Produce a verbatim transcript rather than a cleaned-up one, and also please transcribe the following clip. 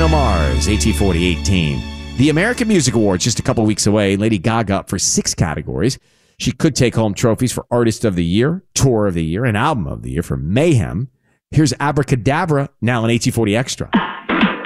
Bruno Mars, A T forty eighteen. The American Music Awards just a couple weeks away. Lady Gaga up for six categories. She could take home trophies for Artist of the Year, Tour of the Year, and Album of the Year for Mayhem. Here's Abracadabra, now on A T forty Extra.